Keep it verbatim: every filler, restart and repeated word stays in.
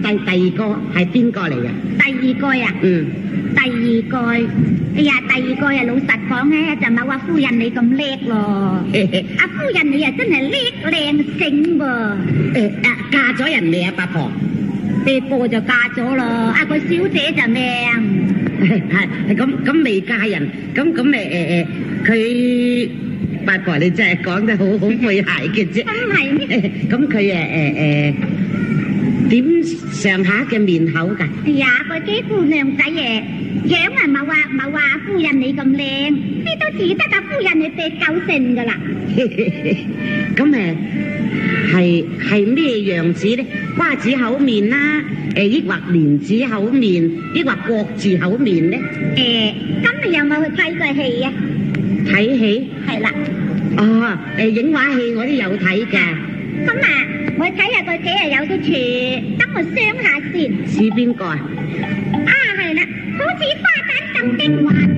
係第二個係邊個嚟嘅？ 第二個啊？ 嗯， 第二個，哎呀，第二個啊，老實講咧，就冇阿夫人你咁叻咯。阿夫人你啊，真係叻靚醒噃。誒啊，嫁咗人未啊，八婆？ 第個就嫁咗咯，阿個小姐就靚。 係咁咁未嫁人，咁咁誒誒誒，佢八婆你真係講得好好詼諧嘅啫。 咁係咩？ 咁佢誒誒誒點上下嘅面口㗎？ 哎呀，嗰啲姑娘仔誒樣啊冇話冇話夫人你咁靚，呢都只得阿夫人你俾九成㗎啦。 咁誒係係咩樣子咧？瓜子口面啦，誒抑或蓮子口面，抑或國字口面咧？ 誒，咁你有冇去睇過戲啊？ 睇戲？ 係啦。 哦，誒影畫戲我都有睇㗎。 咁啊，我睇下佢幾日有啲似，等我想下先。 似邊個啊？ 啊，係啦，好似花旦鄧丁華